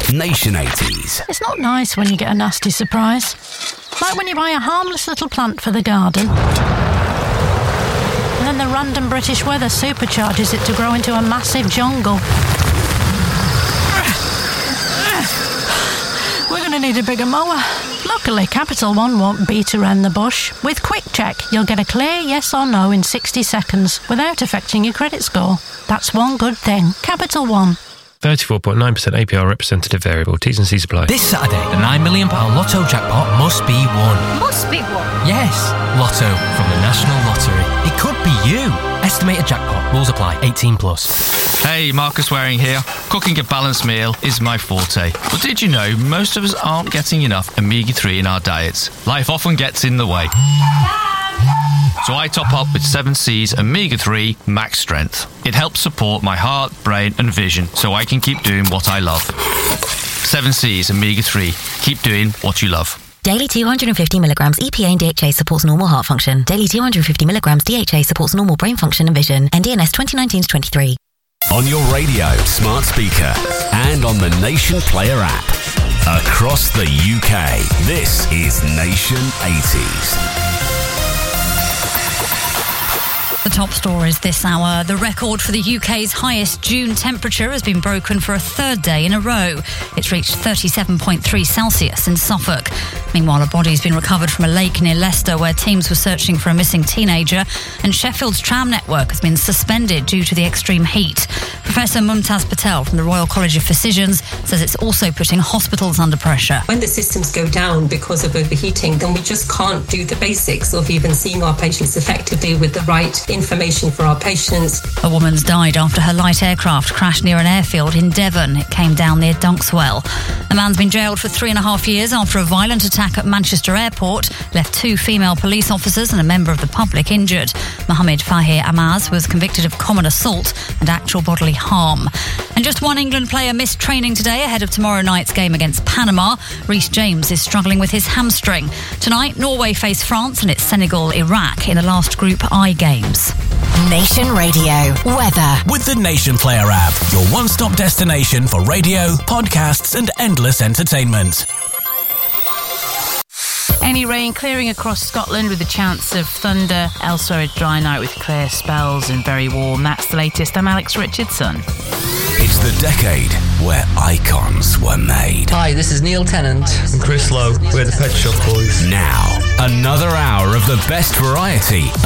Nation 80s. It's not nice when you get a nasty surprise. Like when you buy a harmless little plant for the garden, and then the random British weather supercharges it to grow into a massive jungle. We're going to need a bigger mower. Luckily, Capital One won't beat around the bush. With Quick Check, you'll get a clear yes or no in 60 seconds without affecting your credit score. That's one good thing. Capital One. 34.9% APR representative variable. T's and C's apply. This Saturday, the £9 million Lotto jackpot must be won. Must be won? Yes, Lotto from the National Lottery. It could be you. Estimated jackpot. Rules apply. 18+. Hey, Marcus Waring here. Cooking a balanced meal is my forte. But did you know most of us aren't getting enough omega-3 in our diets? Life often gets in the way. So I top up with 7C's Omega-3 Max Strength. It helps support my heart, brain and vision so I can keep doing what I love. 7C's Omega-3. Keep doing what you love. Daily 250 milligrams EPA and DHA supports normal heart function. Daily 250 milligrams DHA supports normal brain function and vision. NDNS 2019-23. On your radio, smart speaker, and on the Nation Player app. Across the UK, this is Nation 80s. The top stories this hour. The record for the UK's highest June temperature has been broken for a third day in a row. It's reached 37.3 Celsius in Suffolk. Meanwhile, a body's been recovered from a lake near Leicester where teams were searching for a missing teenager, and Sheffield's tram network has been suspended due to the extreme heat. Professor Mumtaz Patel from the Royal College of Physicians says it's also putting hospitals under pressure. When the systems go down because of overheating, then we just can't do the basics of even seeing our patients effectively with the right information for our patients. A woman's died after her light aircraft crashed near an airfield in Devon. It came down near Dunkswell. A man's been jailed for 3.5 years after a violent attack at Manchester Airport left 2 female police officers and a member of the public injured. Mohammed Fahir Amaz was convicted of common assault and actual bodily harm. And just one England player missed training today ahead of tomorrow night's game against Panama. Reece James is struggling with his hamstring. Tonight, Norway face France and it's Senegal-Iraq in the last Group I games. Nation Radio weather With the Nation Player app, your one-stop destination for radio, podcasts and endless entertainment. Any rain clearing across Scotland with a chance of thunder. Elsewhere, a dry night with clear spells and very warm. That's the latest. I'm Alex Richardson. It's the decade where icons were made. Hi, this is Neil Tennant and Chris Lowe. We're the Pet Shop Boys. Now, another hour of the best variety